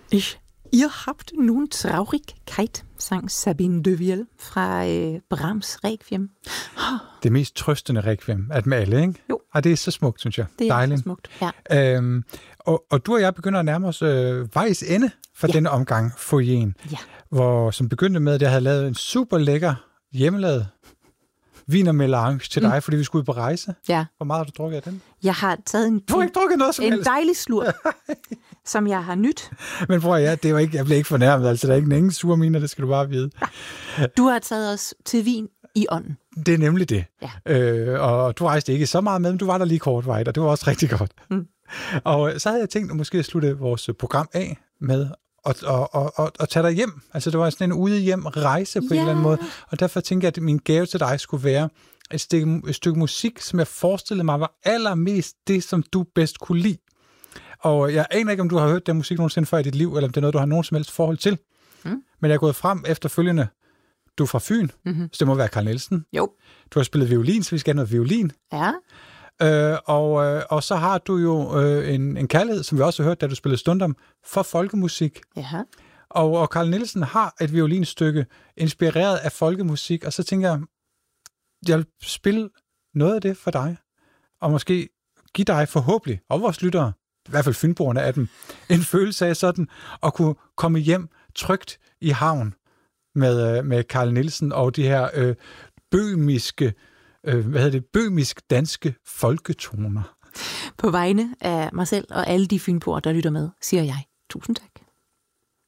Ihr habt nun Traurigkeit, sang Sabine de Ville fra Brahms Requiem. Det mest trøstende Requiem af dem alle, ikke? Jo. Og det er så smukt, synes jeg. Det er dejligt. så smukt, ja. Og du og jeg begynder at nærme os vejs ende for denne omgang foyeren, som begyndte med, at jeg havde lavet en super lækker hjemmelavet viner melange til dig, fordi vi skulle ud på rejse. Ja. Hvor meget har du drukket af den? Jeg har taget Du har ikke drukket noget som en helst. dejlig slurk, som jeg har nyt. Men prøv at det var ikke, jeg blev ikke fornærmet, altså der er ingen sure miner, det skal du bare vide. Du har taget os til vin i ånden. Det er nemlig det. Ja. Og du rejste ikke så meget med, men du var der lige kortvejt, og det var også rigtig godt. Og så havde jeg tænkt at måske slutte vores program af med at tage dig hjem. Altså det var sådan en ude hjem rejse på en eller anden måde. Og derfor tænkte jeg, at min gave til dig skulle være et stykke musik, som jeg forestillede mig var allermest det, som du bedst kunne lide. Og jeg aner ikke, om du har hørt den musik nogensinde før i dit liv, eller om det er noget, du har nogen som helst forhold til. Men jeg er gået frem efterfølgende. Du er fra Fyn, så det må være Carl Nielsen. Jo. Du har spillet violin, så vi skal have noget violin. Ja. Og så har du jo en kærlighed, som vi også har hørt, da du spillede Stundom, for folkemusik. Ja. Og Carl Nielsen har et violinstykke inspireret af folkemusik, og så tænker jeg vil spille noget af det for dig, og måske give dig forhåbentlig, og vores lyttere, i hvert fald fynboerne af dem, en følelse af sådan, at kunne komme hjem trygt i havn med Carl Nielsen og de her bøhmisk-danske folketoner. På vegne af mig selv og alle de fynboer, der lytter med, siger jeg tusind tak.